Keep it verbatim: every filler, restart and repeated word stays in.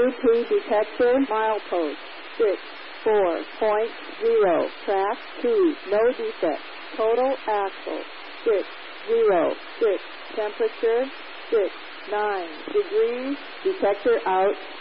Bluetooth detector milepost six four point zero. Track two. No defect. Total axle six zero six. Temperature six nine degrees. Detector out.